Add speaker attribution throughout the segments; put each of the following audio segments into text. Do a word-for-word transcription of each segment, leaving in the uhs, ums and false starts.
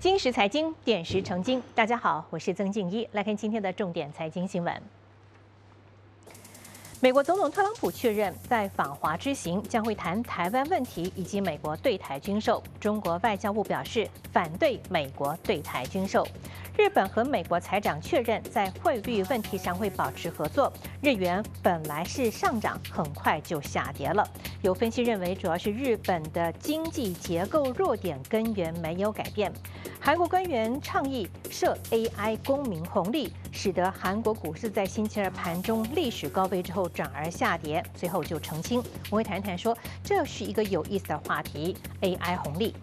Speaker 1: 金石财经，点石成金。大家好，我是曾静一，来看今天的重点财经新闻。美国总统特朗普确认，在访华之行将会谈台湾问题以及美国对台军售。中国外交部表示反对美国对台军售。日本和美国财长确认，在汇率问题上会保持合作。日元本来是上涨，很快就下跌了。有分析认为，主要是日本的经济结构弱点根源没有改变。韩国官员倡议设 A I 公民红利，使得韩国股市在星期二盘中历史高位之后转而下跌，最后就澄清。我会谈谈说，这是一个有意思的话题 ，A I 红利。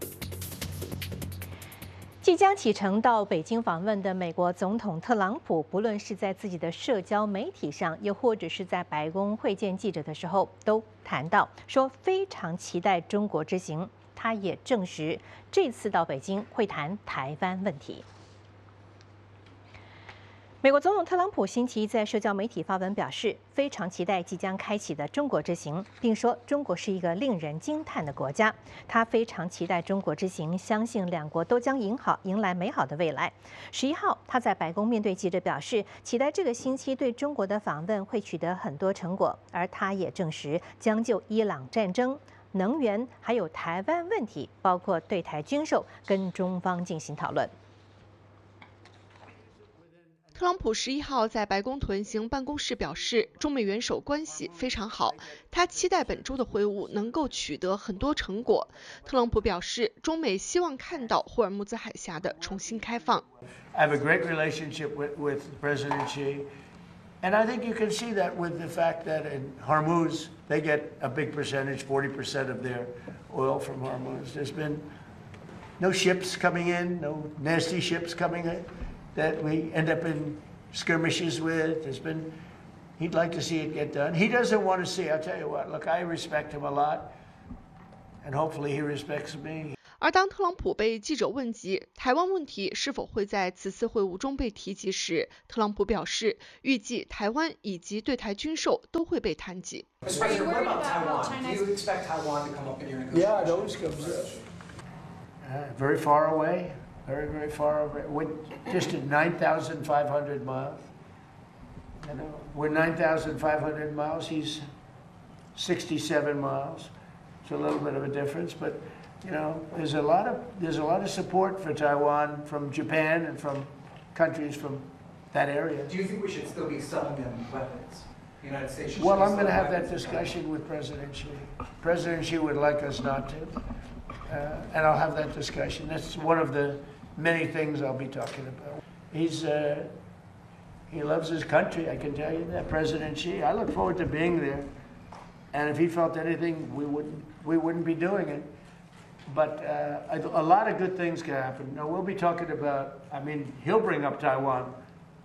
Speaker 1: 即将启程到北京访问的美国总统特朗普，不论是在自己的社交媒体上，又或者是在白宫会见记者的时候，都谈到说非常期待中国之行。他也证实，这次到北京会谈台湾问题。美国总统特朗普星期一在社交媒体发文表示，非常期待即将开启的中国之行，并说中国是一个令人惊叹的国家。他非常期待中国之行，相信两国都将迎好迎来美好的未来。十一号，他在白宫面对记者表示，期待这个星期对中国的访问会取得很多成果，而他也证实将就伊朗战争、能源还有台湾问题，包括对台军售，跟中方进行讨论。
Speaker 2: 特朗普十一号在白宫屯行办公室表示，中美元首关系非常好，他期待本周的会晤能够取得很多成果。特朗普表示，中美希望看到霍尔木兹海峡的重新开放。
Speaker 3: I have a great relationship with, with President Xi, and I think you can see that with the fact that in Hormuz they get a big percentage, forty percent of their oil from Hormuz. There's been no ships coming in, no nasty ships coming in that we end up in skirmishes with. There's been, he'd like to see it get done. He doesn't want to see, I'll tell you what, look, I respect him a lot, and hopefully he respects me.
Speaker 2: 而当特朗普被记者问及台湾问题是否会在此次会晤中被提及时，特朗普表示，预计台湾以及对台军售都会被谈及。
Speaker 4: President, what about Taiwan? Do you expect Taiwan to come up in your negotiations?
Speaker 3: Yeah, it always comes up. Uh, very far away. Very, very far over. We're just at nine thousand five hundred miles. You know, we're nine thousand five hundred miles. He's sixty-seven miles. It's a little bit of a difference, but you know, there's a lot of there's a lot of support for Taiwan from Japan and from countries from that area.
Speaker 4: Do you think we should still be selling them weapons? The United States should
Speaker 3: well,
Speaker 4: still
Speaker 3: I'm going to have
Speaker 4: weapons
Speaker 3: that discussion with President Xi. President Xi would like us not to, uh, and I'll have that discussion. That's one of the many things I'll be talking about. He's uh, he loves his country, I can tell you that. President Xi, I look forward to being there. And if he felt anything, we wouldn't we wouldn't be doing it. But uh, a, a lot of good things can happen. Now we'll be talking about. I mean, he'll bring up Taiwan,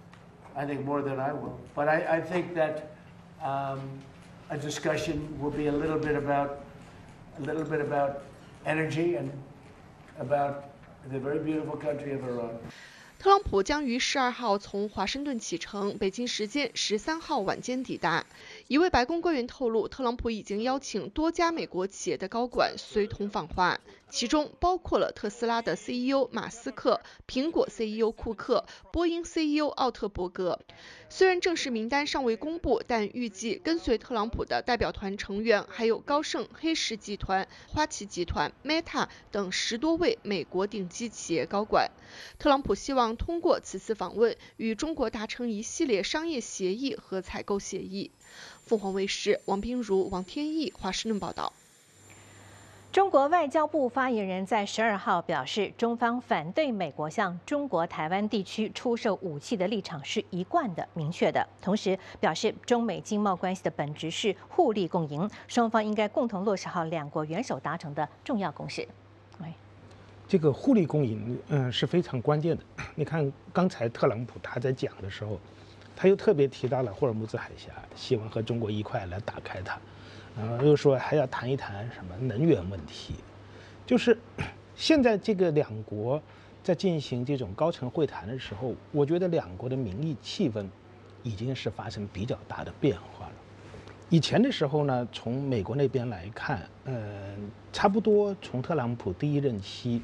Speaker 3: I think more than I will. But I, I think that um, a discussion will be a little bit about a little bit about energy and about the very beautiful country of Iran.
Speaker 2: 特朗普将于十二号从华盛顿启程，北京时间十三号晚间抵达。一位白宫官员透露，特朗普已经邀请多家美国企业的高管随同访华，其中包括了特斯拉的 C E O 马斯克、苹果 C E O 库克、波音 C E O 奥特伯格。虽然正式名单尚未公布，但预计跟随特朗普的代表团成员还有高盛、黑石集团、花旗集团、Meta 等十多位美国顶级企业高管。特朗普希望通过此次访问，与中国达成一系列商业协议和采购协议。凤凰卫视王彬如、王天翼华盛顿报道。
Speaker 1: 中国外交部发言人在十二号表示，中方反对美国向中国台湾地区出售武器的立场是一贯的、明确的。同时表示，中美经贸关系的本质是互利共赢，双方应该共同落实好两国元首达成的重要共识。哎，
Speaker 5: 这个互利共赢，嗯，是非常关键的。你看，刚才特朗普他在讲的时候，他又特别提到了霍尔木兹海峡，希望和中国一块来打开它。然后又说还要谈一谈什么能源问题，就是现在这个两国在进行这种高层会谈的时候，我觉得两国的民意气氛已经是发生比较大的变化了。以前的时候呢，从美国那边来看，嗯、呃，差不多从特朗普第一任期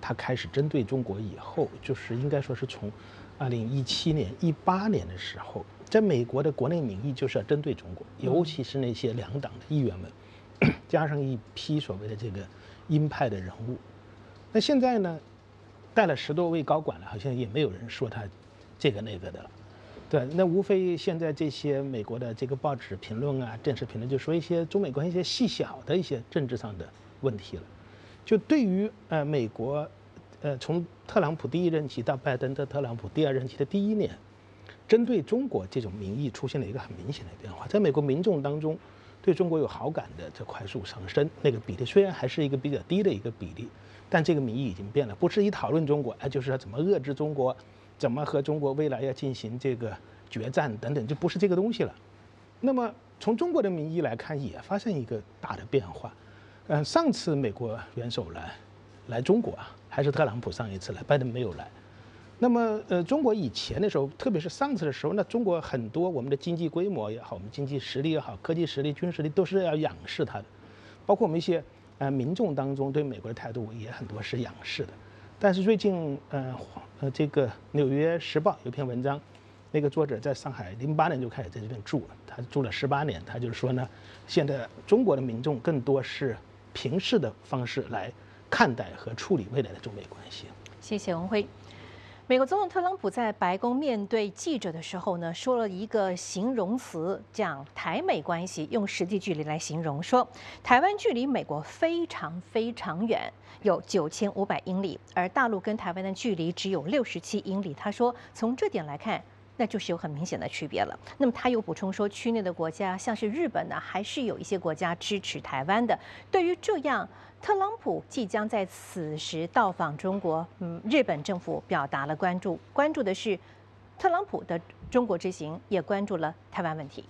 Speaker 5: 它开始针对中国以后，就是应该说是从二零一七年、一八年的时候，在美国的国内民意就是要针对中国，尤其是那些两党的议员们，加上一批所谓的这个鹰派的人物。那现在呢，带了十多位高管了，好像也没有人说他这个那个的了。对，那无非现在这些美国的这个报纸评论啊、电视评论，就说一些中美关系一些细小的一些政治上的问题了。就对于呃美国，呃从特朗普第一任期到拜登的特朗普第二任期的第一年，针对中国这种民意出现了一个很明显的变化，在美国民众当中，对中国有好感的这快速上升，那个比例虽然还是一个比较低的一个比例，但这个民意已经变了，不是一讨论中国，哎，就是要怎么遏制中国，怎么和中国未来要进行这个决战等等，就不是这个东西了。那么从中国的民意来看，也发生一个大的变化。嗯，上次美国元首来来中国啊，还是特朗普上一次来，拜登没有来。那么呃，中国以前的时候，特别是上次的时候，那中国很多我们的经济规模也好，我们经济实力也好，科技实力、军事实力都是要仰视它的，包括我们一些呃民众当中对美国的态度也很多是仰视的。但是最近呃呃这个《纽约时报》有篇文章，那个作者在上海零八年就开始在这边住了，他住了十八年，他就是说呢，现在中国的民众更多是平视的方式来看待和处理未来的中美关系。
Speaker 1: 谢谢文辉。美国总统特朗普在白宫面对记者的时候呢，说了一个形容词，讲台美关系，用实际距离来形容，说台湾距离美国非常非常远，有九千五百英里，而大陆跟台湾的距离只有六十七英里。他说，从这点来看，那就是有很明显的区别了。那么他又补充说，区内的国家像是日本呢，还是有一些国家支持台湾的。对于这样，特朗普即将在此时到访中国，嗯，日本政府表达了关注，关注的是特朗普的中国之行，也关注了台湾问题。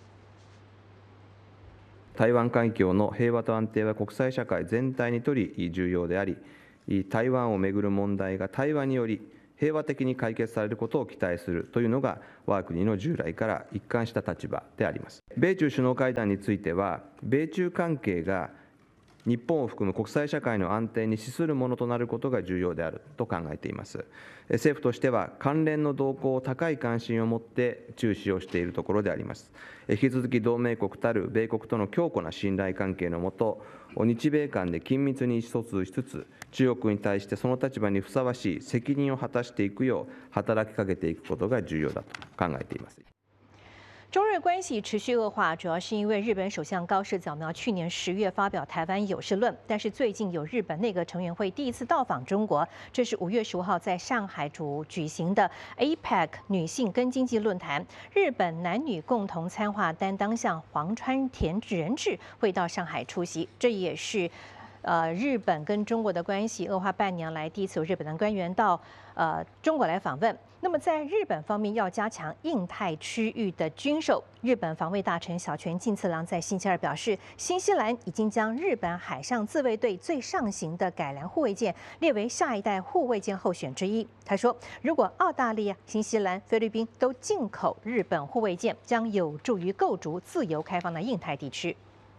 Speaker 6: 台湾海峡の平和と安定は国際社会全体にとり重要であり、台湾をめぐる問題が対話により平和的に解決されることを期待するというのが我が国の従来から一貫した立場であります。米中首脳会談については、米中関係が日本を含む国際社会の安定に資するものとなることが重要であると考えています。政府としては関連の動向を高い関心を持って注視をしているところであります。引き続き同盟国たる米国との強固な信頼関係のもと、日米間で緊密に意思疎通しつつ、中国に対してその立場にふさわしい責任を果たしていくよう働きかけていくことが重要だと考えています。
Speaker 1: 中日关系持续恶化，主要是因为日本首相高市早苗去年十月发表台湾有事论，但是最近有日本内阁成员会第一次到访中国，这是五月十五号在上海主举行的 A P E C 女性跟经济论坛，日本男女共同参画担当相黄川田仁志会到上海出席，这也是呃日本跟中国的关系恶化半年来第一次有日本的官员到呃中国来访问。那么在日本方面要加强印太区域的军售，日本防卫大臣小泉进次郎在星期二表示，新西兰已经将日本海上自卫队最上型的改良护卫舰列为下一代护卫舰候选之一。他说，如果澳大利亚、新西兰、菲律宾都进口日本护卫舰，将有助于构筑自由开放的印太地区。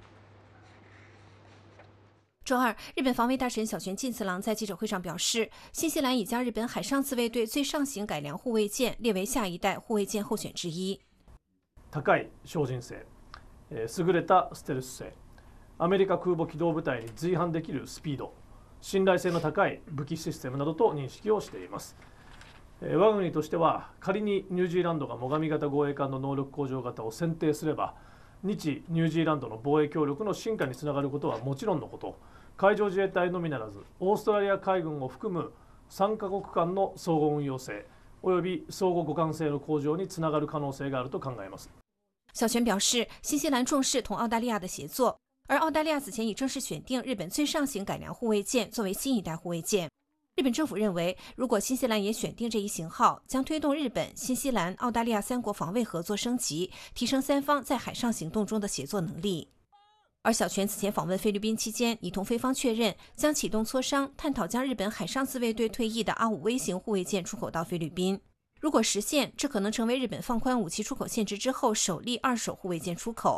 Speaker 7: 周二，日本防卫大臣小泉进次郎在记者会上表示，新西兰已将日本海上自卫隊最上型改良護衛艦列為下一代護衛艦候選之一。
Speaker 8: 高い精進性、優れたステルス性、アメリカ空母機動部隊に随伴できるスピード、信頼性の高い武器システムなどと認識をしています。我が国としては、仮にニュージーランドが最上型護衛艦の能力向上型を選定すれば、日ニュージーランドの防衛協力の進化につながることはもちろんのこと、海上自衛隊のみならずオーストラリア海軍を含むさんカ国間の相互運用性および相互互換性の向上につながる可能性があると考えます。
Speaker 7: 小泉表示，新西兰重视同澳大利亚的协作，而澳大利亚此前已正式选定日本最上型改良护卫舰作为新一代护卫舰。日本政府认为，如果新西兰也选定这一型号，将推动日本、新西兰、澳大利亚三国防卫合作升级，提升三方在海上行动中的协作能力。而小泉此前访问菲律宾期间，已同菲方确认将启动磋商，探讨将日本海上自卫队退役的阿五微型护卫舰出口到菲律宾。如果实现，这可能成为日本放宽武器出口限制之后首例二手护卫舰出口。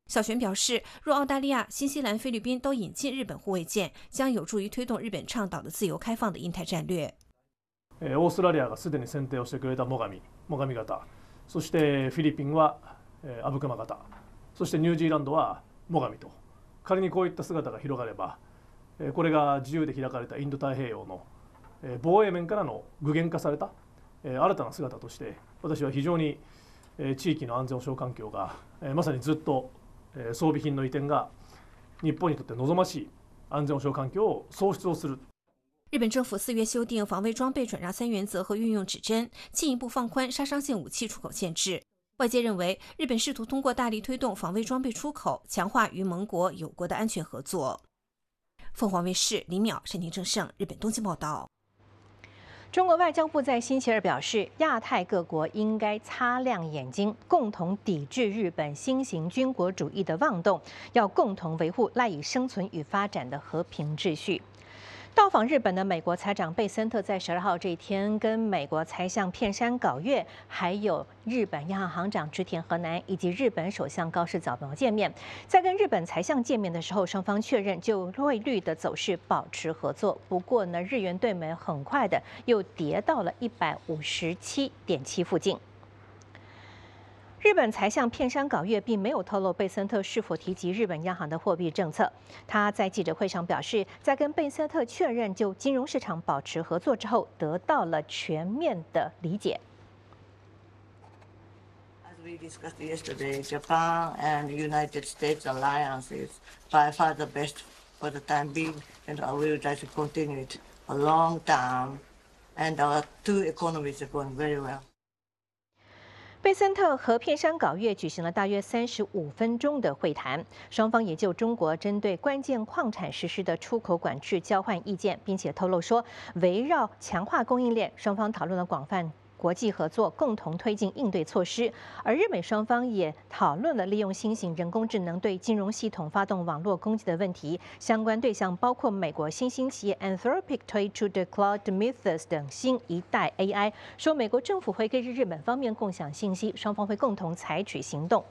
Speaker 7: 小泉表示，若澳大利亚、新西兰、菲律宾都引进日本护卫舰，将有助于推動日本倡導的自由開放的印太戰略。
Speaker 8: オーストラリアがすでに選定をしてくれた最上、最上型、そしてフィリピンは阿武隈型、そしてニュージーランドは最上と、仮にこういった姿が広がれば、これが自由で開かれたインド太平洋の防衛面からの具現化された新たな姿として、私は非常に地域の安全保障環境がまさにずっと装備品の移転が日本にとって望ましい安全保障環境を創出をする。
Speaker 7: 日本政府四月修订防卫装备转让三原则和运用指针，进一步放宽杀伤性武器出口限制。外界认为，日本试图通过大力推动防卫装备出口，强化与盟国、友国的安全合作。凤凰卫视李淼、沈婷正盛，日本东京报道。
Speaker 1: 中国外交部在星期二表示，亚太各国应该擦亮眼睛，共同抵制日本新型军国主义的妄动，要共同维护赖以生存与发展的和平秩序。到访日本的美国财长贝森特在十二号这一天跟美国财相片山稿月，还有日本央行行长植田和男以及日本首相高市早苗见面。在跟日本财相见面的时候，双方确认就汇率的走势保持合作。不过呢，日元对美很快的又跌到了一百五十七点七附近。日本财相片山稿月并没有透露贝森特是否提及日本央行的货币政策。他在记者会上表示，在跟贝森特确认就金融市场保持合作之后，得到了全面的理解。
Speaker 9: As we discussed yesterday, Japan and United States alliance is by far the best for the time being, and we would like to continue it a long time. And our two economies are going very well.
Speaker 1: 贝森特和片山稿月举行了大约三十五分钟的会谈，双方也就中国针对关键矿产实施的出口管制交换意见，并且透露说，围绕强化供应链，双方讨论了广泛国际合作，共同推进应对措施。而日美双方也讨论了利用新型人工智能对金融系统发动网络攻击的问题，相关对象包括美国新兴企业 Anthropic 推出的 Claude Mythos 等新一代 A I， 说美国政府会跟日本方面共享信息，双方会共同采取行动。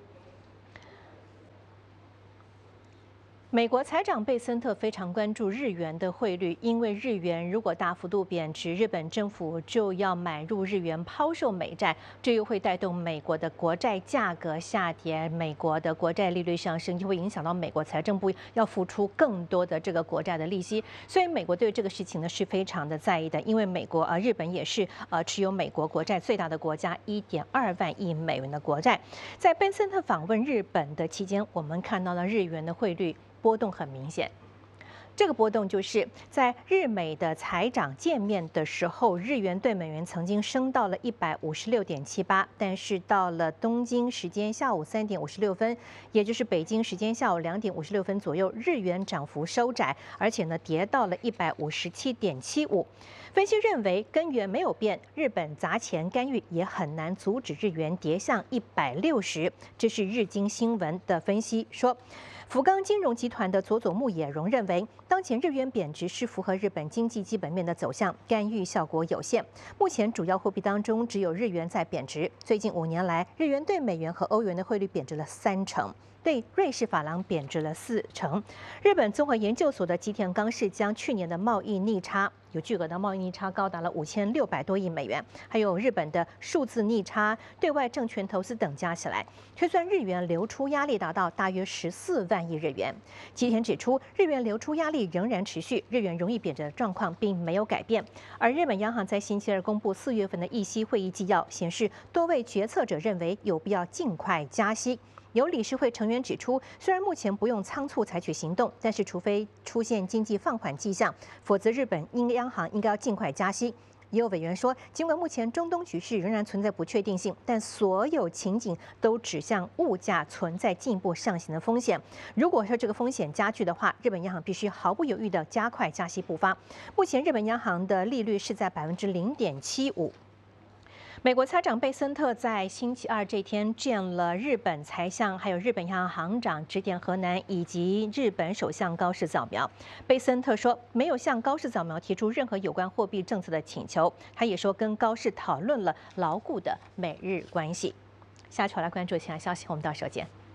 Speaker 1: 美国财长贝森特非常关注日元的汇率，因为日元如果大幅度贬值，日本政府就要买入日元抛售美债，这又会带动美国的国债价格下跌，美国的国债利率上升，就会影响到美国财政部要付出更多的这个国债的利息。所以美国对这个事情呢是非常的在意的，因为美国呃日本也是呃持有美国国债最大的国家，一点二万亿美元的国债。在贝森特访问日本的期间，我们看到了日元的汇率波动很明显，这个波动就是在日美的财长见面的时候，日元对美元曾经升到了一百五十六点七八，但是到了东京时间下午三点五十六分，也就是北京时间下午两点五十六分左右，日元涨幅收窄，而且呢跌到了一百五十七点七五。分析认为，根源没有变，日本砸钱干预也很难阻止日元跌向一百六十。这是日经新闻的分析说。福冈金融集团的佐佐木野荣认为，当前日元贬值是符合日本经济基本面的走向，干预效果有限。目前主要货币当中只有日元在贬值，最近五年来，日元对美元和欧元的汇率贬值了三成。对瑞士法郎贬值了四成。日本综合研究所的吉田刚士将去年的贸易逆差，有巨额的贸易逆差高达了五千六百多亿美元，还有日本的数字逆差、对外证券投资等加起来，推算日元流出压力达到大约十四万亿日元。吉田指出，日元流出压力仍然持续，日元容易贬值的状况并没有改变。而日本央行在星期二公布四月份的议息会议纪要，显示多位决策者认为有必要尽快加息。有理事会成员指出，虽然目前不用仓促采取行动，但是除非出现经济放缓迹象，否则日本应央行应该要尽快加息。也有委员说，尽管目前中东局势仍然存在不确定性，但所有情景都指向物价存在进一步上行的风险。如果说这个风险加剧的话，日本央行必须毫不犹豫地加快加息步伐。目前日本央行的利率是在百分之零点七五。美国财长贝森特在星期二这天见了日本财相，还有日本央行行长植田和男以及日本首相高市早苗。贝森特说，没有向高市早苗提出任何有关货币政策的请求。他也说，跟高市讨论了牢固的美日关系。下期我来关注其他消息，我们到时候见。